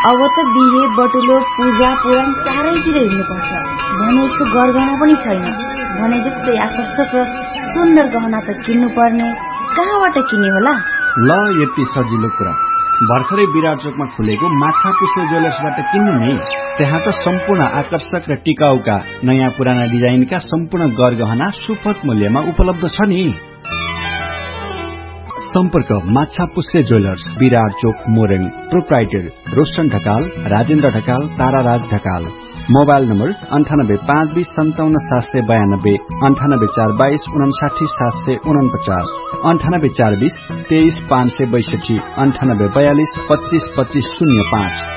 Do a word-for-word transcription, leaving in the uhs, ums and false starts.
अब त बिहे बटुलो पूजा पुराण चारैतिर हिँड्नुपर्छ भने यस्तो गरगहना पनि छैन। भने जस्तै आकर्षक र सुन्दर गहना त किन्नु पर्ने, कहाँबाट किन्ने होला? ल यति सजिलो कुरा, भर्खरै विराट चोकमा खुलेको माछा पुष्पे ज्वेलर्सबाट किन्नु नि। त्यहाँ त सम्पूर्ण आकर्षक र टिकाउका नयाँ पुराना डिजाइनका सम्पूर्ण गरगहना सुपथ मूल्यमा उपलब्ध छ नि। सम्पर्क माछा पुष्पे ज्वेलर्स, विराट चोक, Morang. Proprietor Roshan Dhakal, Rajendra Dhakal, ताराराज Dhakal. Mobile number अन्ठानब्बे पाँच बीस सन्ताउन्न सात सय बयानब्बे, अन्ठानब्बे चार बाइस उनासाठी सात सय उनपचास, अन्ठानब्बे चार बीस तेइस पाँच सय बैसठी, अन्ठानब्बे बयालिस पच्चीस पच्चीस शून्य पाँच।